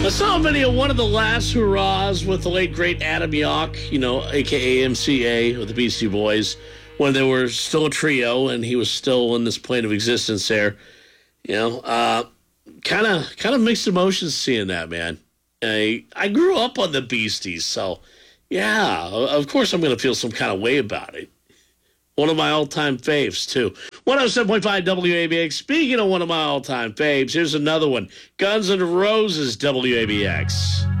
I saw a video of one of the last hurrahs with the late, great Adam Yauch, a.k.a. MCA with the Beastie Boys, when they were still a trio and he was still in this plane of existence there. Kind of mixed emotions seeing that, man. I grew up on the Beasties, so yeah, of course I'm going to feel some kind of way about it. One of my all-time faves, too. 107.5 WABX. Speaking of one of my all-time faves, here's another one. Guns N' Roses WABX.